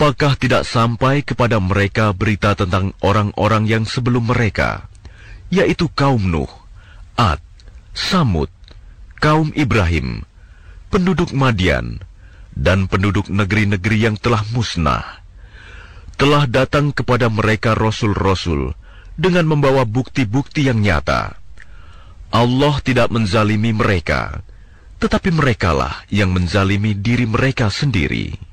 Apakah tidak sampai kepada mereka berita tentang orang-orang yang sebelum mereka, yaitu kaum Nuh, Ad, Samud, kaum Ibrahim, penduduk Madian, dan penduduk negeri-negeri yang telah musnah. Telah datang kepada mereka rasul-rasul dengan membawa bukti-bukti yang nyata. Allah tidak menzalimi mereka, tetapi merekalah yang menzalimi diri mereka sendiri.